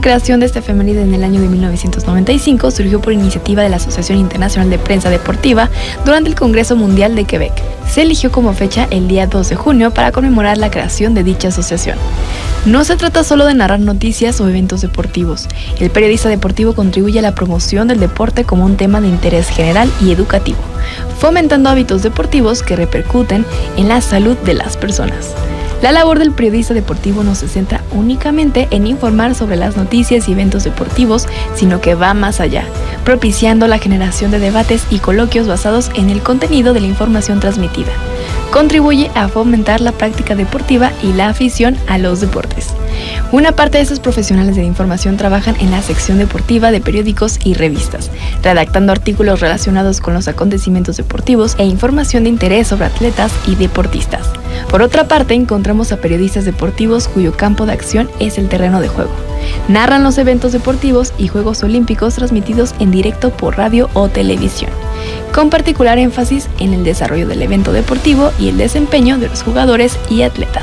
creación de esta efeméride en el año de 1995 surgió por iniciativa de la Asociación Internacional de Prensa Deportiva durante el Congreso Mundial de Quebec. Se eligió como fecha el día 2 de junio para conmemorar la creación de dicha asociación. No se trata solo de narrar noticias o eventos deportivos. El periodista deportivo contribuye a la promoción del deporte como un tema de interés general y educativo, fomentando hábitos deportivos que repercuten en la salud de las personas. La labor del periodista deportivo no se centra únicamente en informar sobre las noticias y eventos deportivos, sino que va más allá, propiciando la generación de debates y coloquios basados en el contenido de la información transmitida. Contribuye a fomentar la práctica deportiva y la afición a los deportes. Una parte de estos profesionales de la información trabajan en la sección deportiva de periódicos y revistas, redactando artículos relacionados con los acontecimientos deportivos e información de interés sobre atletas y deportistas. Por otra parte, encontramos a periodistas deportivos cuyo campo de acción es el terreno de juego. Narran los eventos deportivos y Juegos Olímpicos transmitidos en directo por radio o televisión, con particular énfasis en el desarrollo del evento deportivo y el desempeño de los jugadores y atletas.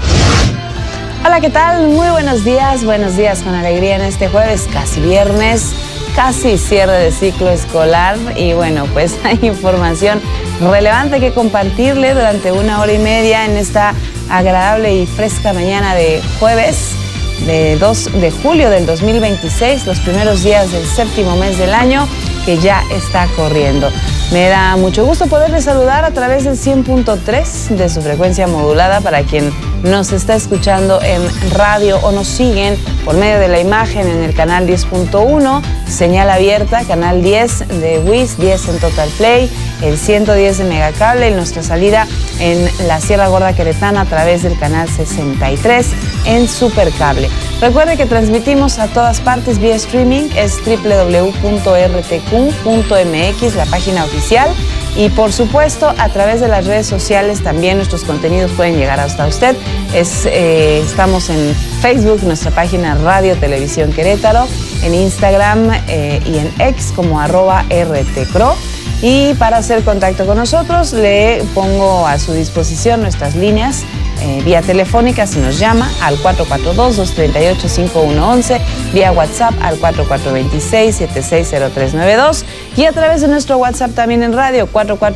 Hola, ¿qué tal? Muy buenos días con alegría en este jueves, casi viernes, casi cierre de ciclo escolar y bueno, pues hay información relevante que compartirle durante 1 hora y media en esta agradable y fresca mañana de jueves de 2 de julio del 2026, los primeros días del 7º mes del año que ya está corriendo. Me da mucho gusto poderles saludar a través del 100.3 de su frecuencia modulada para quien nos está escuchando en radio o nos siguen por medio de la imagen en el canal 10.1, señal abierta, canal 10 de WIS, 10 en Total Play, el 110 de Megacable y nuestra salida en la Sierra Gorda Queretana a través del canal 63 en Supercable. Recuerde que transmitimos a todas partes vía streaming, es www.rtq.mx, la página oficial, y por supuesto a través de las redes sociales también nuestros contenidos pueden llegar hasta usted. Estamos en Facebook, nuestra página Radio Televisión Querétaro, en Instagram y en X como @RTCRO. Y para hacer contacto con nosotros le pongo a su disposición nuestras líneas vía telefónica si nos llama al 442-238-5111, vía WhatsApp al 4426-760392 y a través de nuestro WhatsApp también en radio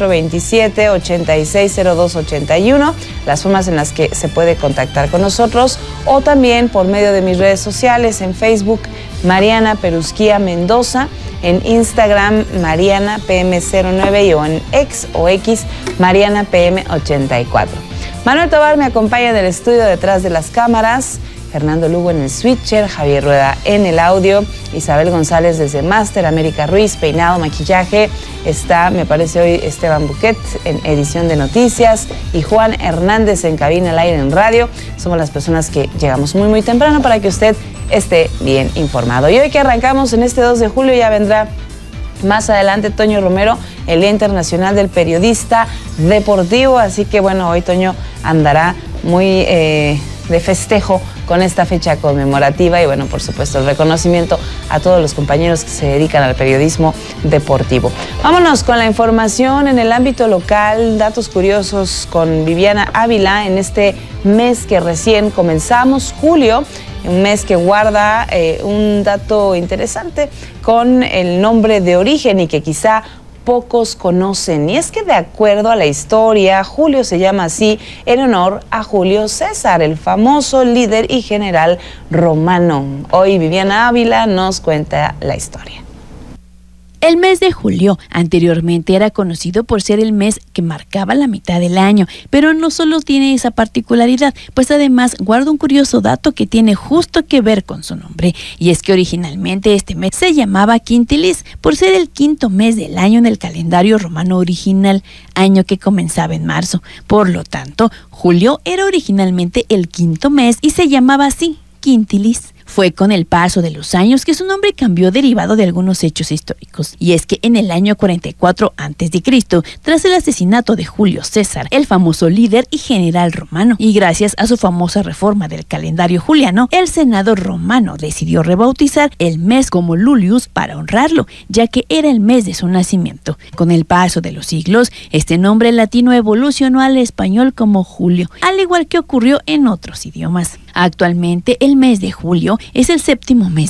4427-860281, las formas en las que se puede contactar con nosotros o también por medio de mis redes sociales en Facebook Mariana Perusquía Mendoza, en Instagram Mariana PM09 y o en X Mariana PM84. Manuel Tobar me acompaña del estudio detrás de las cámaras, Fernando Lugo en el switcher, Javier Rueda en el audio, Isabel González desde Máster, América Ruiz, peinado, maquillaje, está, me parece hoy, Esteban Buquet en edición de noticias y Juan Hernández en cabina al aire en radio. Somos las personas que llegamos muy temprano para que usted esté bien informado. Y hoy que arrancamos en este 2 de julio ya vendrá más adelante Toño Romero, el Día Internacional del Periodista Deportivo, así que bueno, hoy Toño andará muy de festejo con esta fecha conmemorativa y bueno, por supuesto, el reconocimiento a todos los compañeros que se dedican al periodismo deportivo. Vámonos con la información en el ámbito local, datos curiosos con Viviana Ávila en este mes que recién comenzamos, julio, un mes que guarda un dato interesante con el nombre de origen y que quizá pocos conocen. Y es que de acuerdo a la historia, julio se llama así en honor a Julio César, el famoso líder y general romano. Hoy Viviana Ávila nos cuenta la historia. El mes de julio anteriormente era conocido por ser el mes que marcaba la mitad del año, pero no solo tiene esa particularidad, pues además guarda un curioso dato que tiene justo que ver con su nombre, y es que originalmente este mes se llamaba Quintilis, por ser el quinto mes del año en el calendario romano original, año que comenzaba en marzo. Por lo tanto, julio era originalmente el quinto mes y se llamaba así, Quintilis. Fue con el paso de los años que su nombre cambió derivado de algunos hechos históricos. Y es que en el año 44 a.C., tras el asesinato de Julio César, el famoso líder y general romano, y gracias a su famosa reforma del calendario juliano, el Senado romano decidió rebautizar el mes como Lulius para honrarlo, ya que era el mes de su nacimiento. Con el paso de los siglos, este nombre latino evolucionó al español como Julio, al igual que ocurrió en otros idiomas. Actualmente, el mes de julio es el séptimo mes